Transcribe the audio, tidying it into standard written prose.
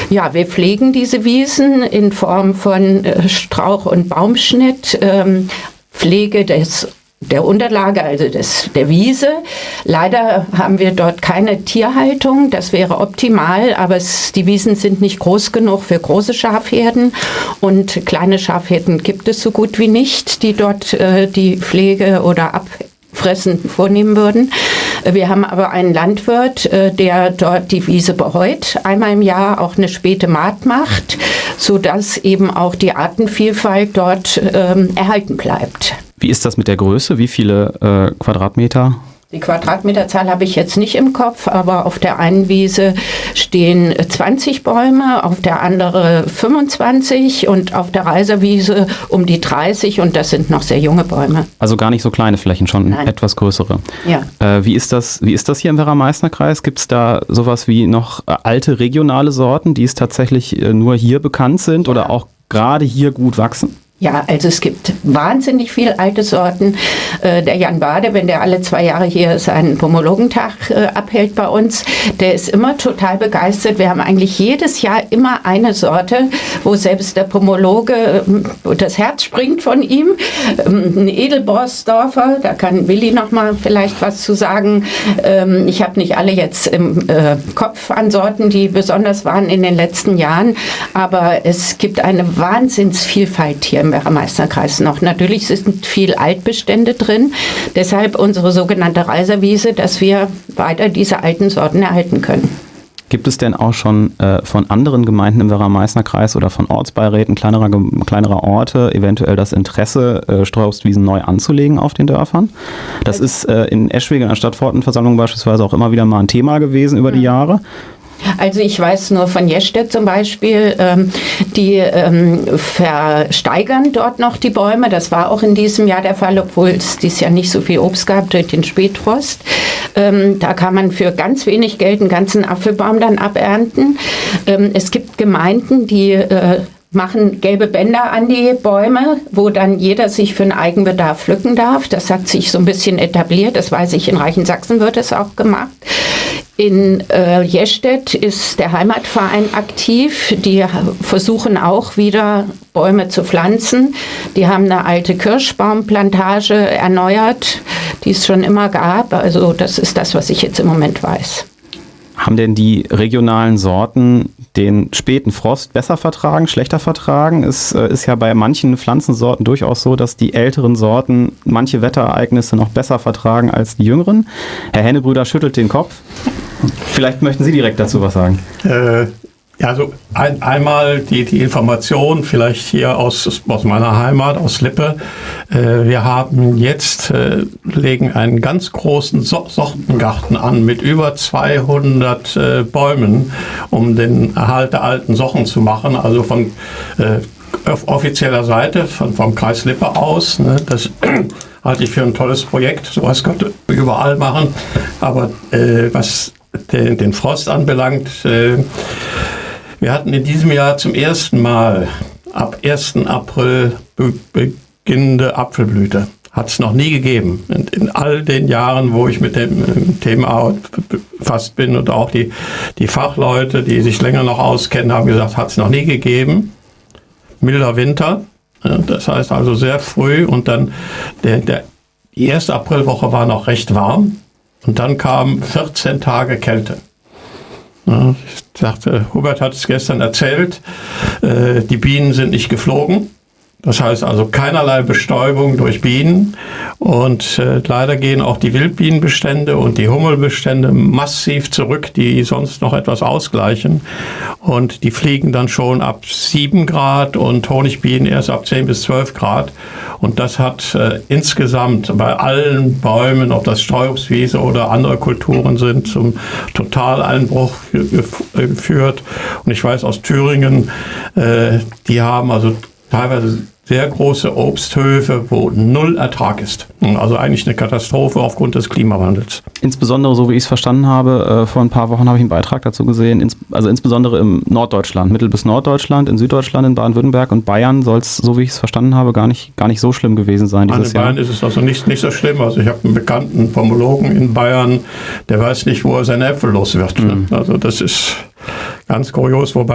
Ja, wir pflegen diese Wiesen in Form von Strauch- und Baumschnitt, Pflege der Unterlage, also der Wiese. Leider haben wir dort keine Tierhaltung, das wäre optimal, aber die Wiesen sind nicht groß genug für große Schafherden und kleine Schafherden gibt es so gut wie nicht, die dort die Pflege oder Abfressen vornehmen würden. Wir haben aber einen Landwirt, der dort die Wiese beheut, einmal im Jahr auch eine späte Mahd macht, sodass eben auch die Artenvielfalt dort erhalten bleibt. Wie ist das mit der Größe? Wie viele Quadratmeter? Die Quadratmeterzahl habe ich jetzt nicht im Kopf, aber auf der einen Wiese stehen 20 Bäume, auf der anderen 25 und auf der Reiserwiese um die 30 und das sind noch sehr junge Bäume. Also gar nicht so kleine Flächen, schon Nein. Etwas größere. Ja. Wie ist das hier im Werra-Meißner-Kreis? Gibt es da sowas wie noch alte regionale Sorten, die es tatsächlich nur hier bekannt sind oder auch gerade hier gut wachsen? Ja, also es gibt wahnsinnig viele alte Sorten. Der Jan Bade, wenn der alle 2 Jahre hier seinen Pomologentag abhält bei uns, der ist immer total begeistert. Wir haben eigentlich jedes Jahr immer eine Sorte, wo selbst der Pomologe das Herz springt von ihm. Ein Edelborsdorfer, da kann Willi noch mal vielleicht was zu sagen. Ich habe nicht alle jetzt im Kopf an Sorten, die besonders waren in den letzten Jahren, aber es gibt eine Wahnsinnsvielfalt hier im Werra-Meißner-Kreis noch. Natürlich sind viel Altbestände drin, deshalb unsere sogenannte Reiserwiese, dass wir weiter diese alten Sorten erhalten können. Gibt es denn auch schon von anderen Gemeinden im Werra-Meißner-Kreis oder von Ortsbeiräten kleinerer Orte eventuell das Interesse, Streuobstwiesen neu anzulegen auf den Dörfern? Das ist in Eschwege in der Stadtverordnetenversammlung beispielsweise auch immer wieder mal ein Thema gewesen über die Jahre. Also ich weiß nur von Jestedt zum Beispiel, die versteigern dort noch die Bäume. Das war auch in diesem Jahr der Fall, obwohl es dieses Jahr nicht so viel Obst gab durch den Spätfrost. Da kann man für ganz wenig Geld einen ganzen Apfelbaum dann abernten. Es gibt Gemeinden, die machen gelbe Bänder an die Bäume, wo dann jeder sich für einen Eigenbedarf pflücken darf. Das hat sich so ein bisschen etabliert. Das weiß ich, in Reichensachsen wird es auch gemacht. In Jestedt ist der Heimatverein aktiv. Die versuchen auch wieder Bäume zu pflanzen. Die haben eine alte Kirschbaumplantage erneuert, die es schon immer gab. Also das ist das, was ich jetzt im Moment weiß. Haben denn die regionalen Sorten den späten Frost besser vertragen, schlechter vertragen? Es ist ja bei manchen Pflanzensorten durchaus so, dass die älteren Sorten manche Wetterereignisse noch besser vertragen als die jüngeren. Herr Hennebrüder schüttelt den Kopf. Vielleicht möchten Sie direkt dazu was sagen. Ja, also einmal die Information vielleicht hier aus meiner Heimat, aus Lippe. Wir haben jetzt, legen einen ganz großen Sortengarten an mit über 200 Bäumen, um den Erhalt der alten Sorten zu machen. Also von offizieller Seite, vom Kreis Lippe aus. Ne, das halte ich für ein tolles Projekt. Sowas könnte überall machen. Aber was den Frost anbelangt, wir hatten in diesem Jahr zum ersten Mal ab 1. April beginnende Apfelblüte. Hat es noch nie gegeben. In all den Jahren, wo ich mit dem Thema befasst bin und auch die Fachleute, die sich länger noch auskennen, haben gesagt, hat es noch nie gegeben. Milder Winter, das heißt also sehr früh und dann die erste Aprilwoche war noch recht warm und dann kamen 14 Tage Kälte. Ich dachte, Hubert hat es gestern erzählt, die Bienen sind nicht geflogen. Das heißt also keinerlei Bestäubung durch Bienen und leider gehen auch die Wildbienenbestände und die Hummelbestände massiv zurück, die sonst noch etwas ausgleichen und die fliegen dann schon ab 7 Grad und Honigbienen erst ab 10 bis 12 Grad und das hat insgesamt bei allen Bäumen, ob das Streuobstwiese oder andere Kulturen sind, zum Totaleinbruch geführt und ich weiß aus Thüringen, die haben also teilweise sehr große Obsthöfe, wo null Ertrag ist. Also eigentlich eine Katastrophe aufgrund des Klimawandels. Insbesondere, so wie ich es verstanden habe, vor ein paar Wochen habe ich einen Beitrag dazu gesehen, also insbesondere im Norddeutschland, Mittel- bis Norddeutschland, in Süddeutschland, in Baden-Württemberg und Bayern soll es, so wie ich es verstanden habe, gar nicht so schlimm gewesen sein dieses Jahr. In Bayern ist es also nicht so schlimm. Also ich habe einen bekannten Pomologen in Bayern, der weiß nicht, wo er seine Äpfel los wird. Also das ist ganz kurios, wobei